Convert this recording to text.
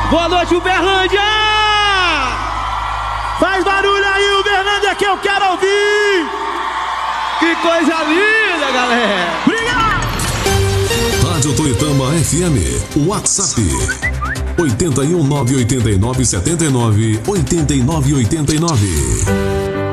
Boa noite, Uberlândia! Faz barulho aí, Uberlândia, que eu quero ouvir! Que coisa linda, galera! Obrigado! Rádio Toitama FM, WhatsApp 81989798989.